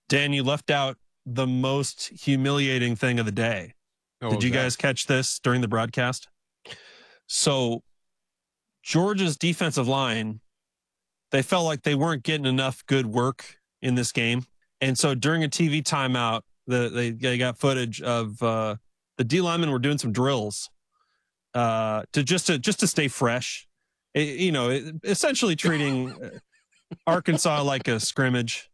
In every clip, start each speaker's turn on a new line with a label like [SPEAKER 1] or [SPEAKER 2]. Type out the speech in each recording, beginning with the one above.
[SPEAKER 1] Dan, you left out the most humiliating thing of the day. Did you guys catch this during the broadcast? So Georgia's defensive line, they felt like they weren't getting enough good work in this game. And so during a TV timeout, they got footage of the D linemen were doing some drills to stay fresh. Essentially treating Arkansas like a scrimmage.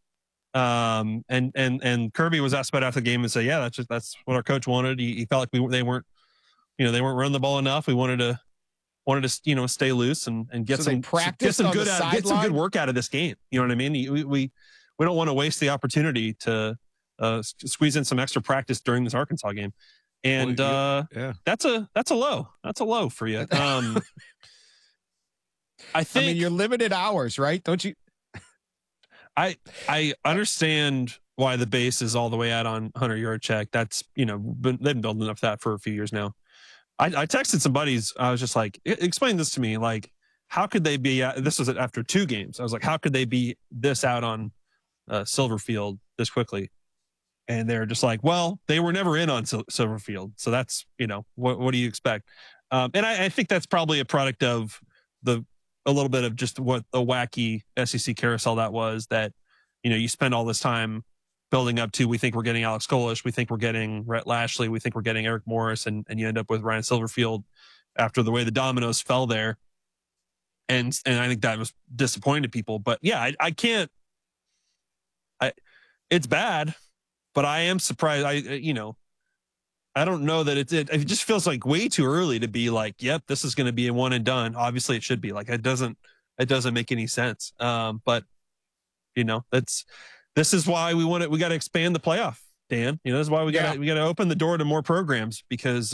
[SPEAKER 1] And Kirby was asked about after the game and said, yeah, that's what our coach wanted. He felt like they weren't running the ball enough. We wanted to stay loose and get some good work out of this game. You know what I mean? We don't want to waste the opportunity to squeeze in some extra practice during this Arkansas game. And that's a low for you. I think
[SPEAKER 2] you're limited hours, right? Don't you?
[SPEAKER 1] I understand why the base is all the way out on Hunter Yurachek. That's, they've been building up that for a few years now. I texted some buddies. I was just like, explain this to me. Like, how could they be, this was after 2 games. I was like, how could they be this out on Silverfield this quickly? And they're just like, well, they were never in on Silverfield. So that's, what do you expect? And I think that's probably a product of a little bit of just what a wacky SEC carousel that was, that, you spend all this time building up to, we think we're getting Alex Golish, we think we're getting Rhett Lashley, we think we're getting Eric Morris, and you end up with Ryan Silverfield after the way the dominoes fell there. And I think that was disappointing to people. But yeah, it's bad, but I am surprised. I don't know that it just feels like way too early to be like, yep, this is going to be a one and done. Obviously it should be like, it doesn't make any sense. But this is why we got to expand the playoff, Dan. This is why we got to open the door to more programs because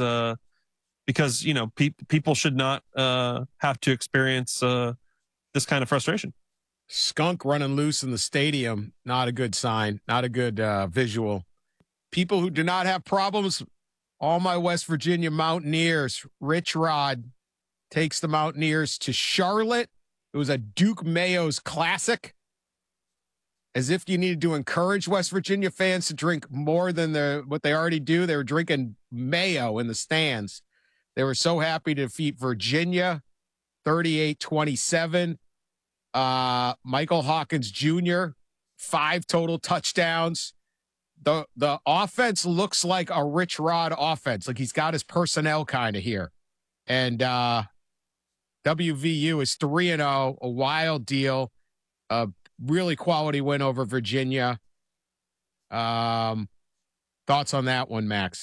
[SPEAKER 1] people should not have to experience this kind of frustration.
[SPEAKER 2] Skunk running loose in the stadium, not a good sign, not a good visual. People who do not have problems, all my West Virginia Mountaineers. Rich Rod takes the Mountaineers to Charlotte. It was a Duke Mayo's classic. As if you needed to encourage West Virginia fans to drink more than what they already do. They were drinking Mayo in the stands. They were so happy to defeat Virginia 38-27. Michael Hawkins Jr., 5 total touchdowns. The offense looks like a Rich Rod offense. Like he's got his personnel kind of here. And WVU is 3-0, a wild deal. A really quality win over Virginia. Thoughts on that one, Max?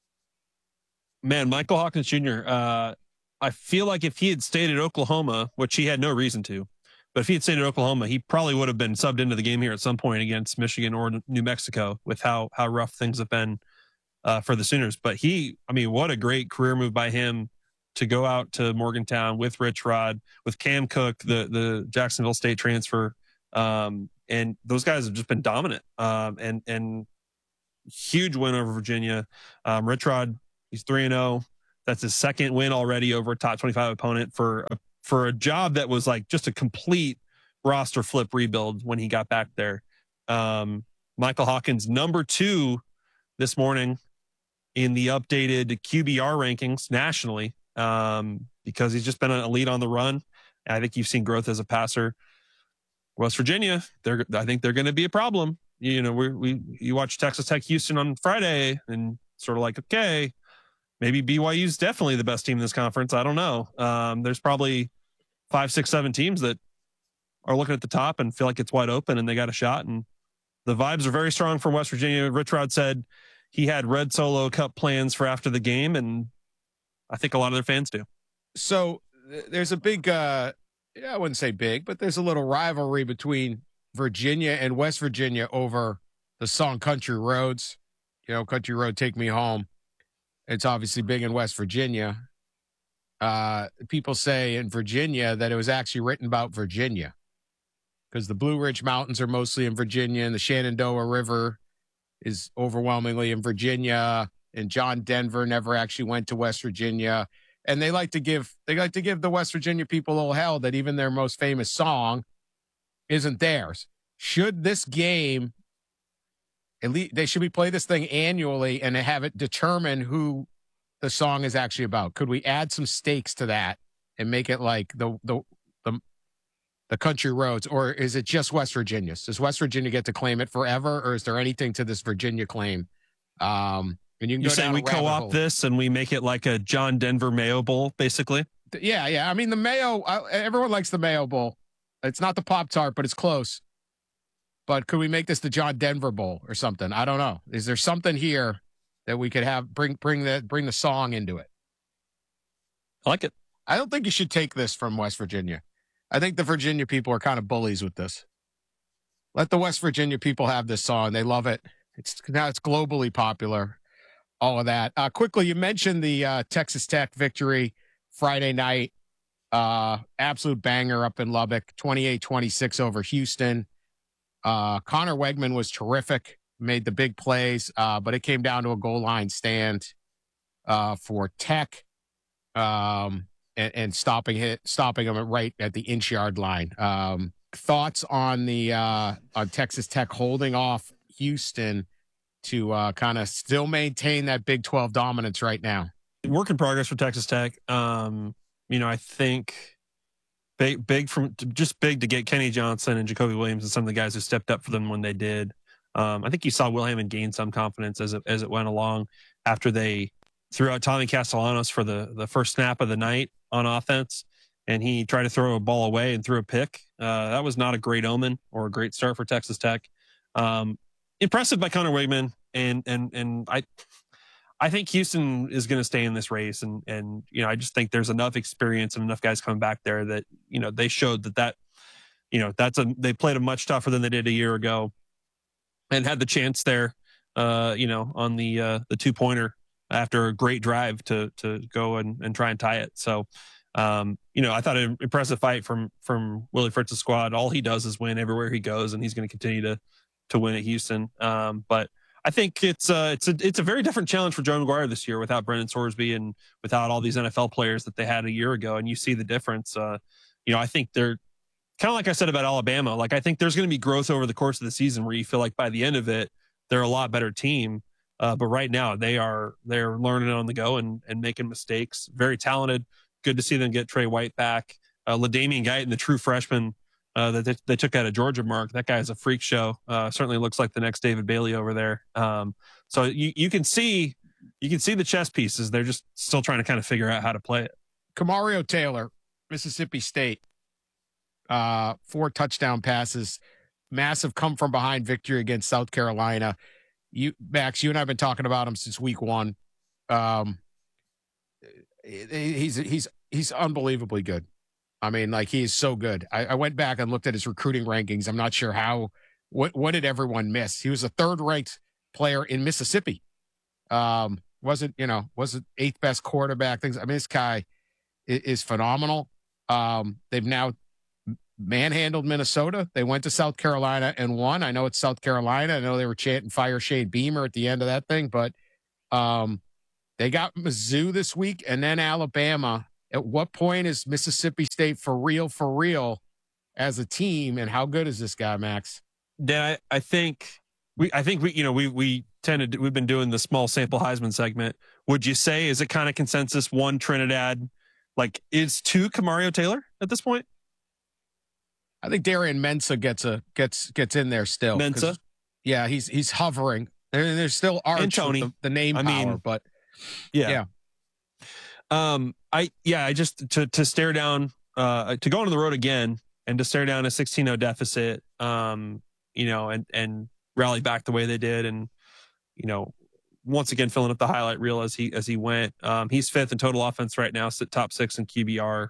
[SPEAKER 1] Man, Michael Hawkins Jr., I feel like if he had stayed at Oklahoma, which he had no reason to, but if he had stayed at Oklahoma, he probably would have been subbed into the game here at some point against Michigan or New Mexico with how rough things have been for the Sooners. But what a great career move by him to go out to Morgantown with Rich Rod, with Cam Cook, the Jacksonville State transfer. And those guys have just been dominant. And huge win over Virginia. Rich Rod, he's 3-0. That's his second win already over a top 25 opponent for a job that was like just a complete roster flip rebuild when he got back there. Michael Hawkins, number 2 this morning in the updated QBR rankings nationally, because he's just been an elite on the run. I think you've seen growth as a passer. West Virginia, I think they're going to be a problem. You watch Texas Tech Houston on Friday and sort of like, okay, maybe BYU's definitely the best team in this conference. I don't know. There's probably 5, 6, 7 teams that are looking at the top and feel like it's wide open and they got a shot. And the vibes are very strong from West Virginia. Rich Rod said he had Red Solo Cup plans for after the game, and I think a lot of their fans do.
[SPEAKER 2] So there's a big, I wouldn't say big, but there's a little rivalry between Virginia and West Virginia over the song Country Roads. Country Road, Take Me Home. It's obviously big in West Virginia. People say in Virginia that it was actually written about Virginia because the Blue Ridge Mountains are mostly in Virginia and the Shenandoah River is overwhelmingly in Virginia, and John Denver never actually went to West Virginia. And they like to give the West Virginia people a little hell that even their most famous song isn't theirs. Should this game At least they should be play this thing annually and have it determine who the song is actually about. Could we add some stakes to that and make it like the country roads, or is it just West Virginia? Does West Virginia get to claim it forever, or is there anything to this Virginia claim? And you can
[SPEAKER 1] You're
[SPEAKER 2] go
[SPEAKER 1] saying
[SPEAKER 2] down
[SPEAKER 1] we
[SPEAKER 2] a rabbit
[SPEAKER 1] co-opt
[SPEAKER 2] hole.
[SPEAKER 1] this and we make it like a John Denver Mayo Bowl, basically.
[SPEAKER 2] Yeah. I mean, the Mayo. Everyone likes the Mayo Bowl. It's not the Pop-Tart, but it's close. But could we make this the John Denver Bowl or something? I don't know. Is there something here that we could have bring the song into it?
[SPEAKER 1] I like it.
[SPEAKER 2] I don't think you should take this from West Virginia. I think the Virginia people are kind of bullies with this. Let the West Virginia people have this song. They love it. It's globally popular. All of that. Quickly, you mentioned the Texas Tech victory Friday night. Absolute banger up in Lubbock, 28-26 over Houston. Connor Wegman was terrific, made the big plays, but it came down to a goal line stand for Tech. And stopping him right at the inch-yard line. Thoughts on on Texas Tech holding off Houston to kind of still maintain that Big 12 dominance right now?
[SPEAKER 1] Work in progress for Texas Tech. I think big to get Kenny Johnson and Jacoby Williams and some of the guys who stepped up for them when they did. I think you saw Wilhelm gain some confidence as it went along after they threw out Tommy Castellanos for the first snap of the night on offense, and he tried to throw a ball away and threw a pick. That was not a great omen or a great start for Texas Tech. Impressive by Connor Wegman, and I think Houston is going to stay in this race, and I just think there's enough experience and enough guys coming back there that they showed that they played a much tougher than they did a year ago, and had the chance there, on the 2-pointer after a great drive to go and try and tie it. So, I thought an impressive fight from Willie Fritz's squad. All he does is win everywhere he goes, and he's going to continue to win at Houston. But I think it's a very different challenge for Joe McGuire this year without Brendan Sorsby and without all these NFL players that they had a year ago. And you see the difference. I think they're kind of like I said about Alabama. Like, I think there's going to be growth over the course of the season where you feel like by the end of it, they're a lot better team. But right now they're learning on the go and making mistakes. Very talented. Good to see them get Trey White back. LaDamian Guyton, the true freshman that they took out of Georgia, Mark. That guy is a freak show. Certainly looks like the next David Bailey over there. So you can see the chess pieces. They're just still trying to kind of figure out how to play it.
[SPEAKER 2] Kamario Taylor, Mississippi State, 4 touchdown passes, massive come from behind victory against South Carolina. Max, you and I have been talking about him since week 1. He's unbelievably good. I mean, like, he is so good. I went back and looked at his recruiting rankings. I'm not sure what did everyone miss? He was a 3rd-ranked player in Mississippi. Wasn't 8th best quarterback. Things. I mean, this guy is phenomenal. They've now manhandled Minnesota. They went to South Carolina and won. I know it's South Carolina. I know they were chanting "Fire Shade Beamer" at the end of that thing, but they got Mizzou this week and then Alabama. At what point is Mississippi State for real as a team? And how good is this guy, Max?
[SPEAKER 1] Dan, I think we've been doing the small sample Heisman segment. Would you say, is it kind of consensus 1 Trinidad, like is 2 Kamario Taylor at this point?
[SPEAKER 2] I think Darian Mensah gets in there still.
[SPEAKER 1] Mensah?
[SPEAKER 2] Yeah, he's hovering. There's still Arch
[SPEAKER 1] and Tony.
[SPEAKER 2] The name power, but
[SPEAKER 1] yeah. I just to stare down, to go on the road again and to stare down a 16-0 deficit, and rally back the way they did. And, once again, filling up the highlight reel as he went. He's 5th in total offense right now, top 6 in QBR.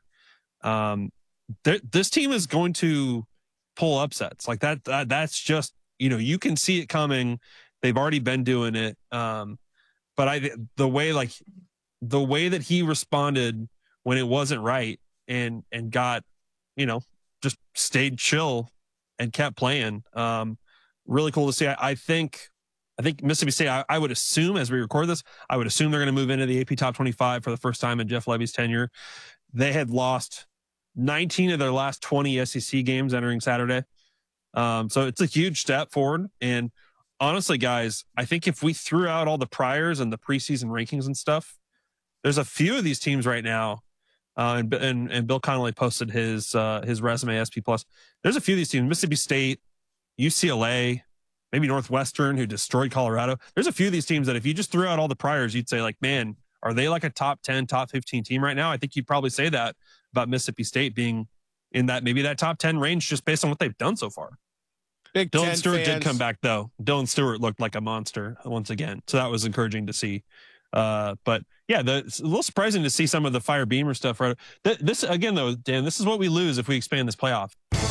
[SPEAKER 1] This team is going to pull upsets like that. That's just, you can see it coming. They've already been doing it. But the way that he responded when it wasn't right and got, just stayed chill and kept playing. Really cool to see. I think Mississippi State, I would assume as we record this, I would assume they're going to move into the AP top 25 for the first time in Jeff Levy's tenure. They had lost 19 of their last 20 SEC games entering Saturday. So it's a huge step forward. And honestly, guys, I think if we threw out all the priors and the preseason rankings and stuff, there's a few of these teams right now. And Bill Connolly posted his resume SP Plus. There's a few of these teams: Mississippi State, UCLA, maybe Northwestern, who destroyed Colorado. There's a few of these teams that if you just threw out all the priors, you'd say like, man, are they like a top 10, top 15 team right now? I think you'd probably say that about Mississippi State being in that maybe that top 10 range just based on what they've done so far.
[SPEAKER 2] Big
[SPEAKER 1] Dylan
[SPEAKER 2] Ten
[SPEAKER 1] Stewart
[SPEAKER 2] fans.
[SPEAKER 1] did come back though. Dylan Stewart looked like a monster once again, so that was encouraging to see. But yeah, it's a little surprising to see some of the Fire Beamer stuff. Right, this again though, Dan. This is what we lose if we expand this playoff.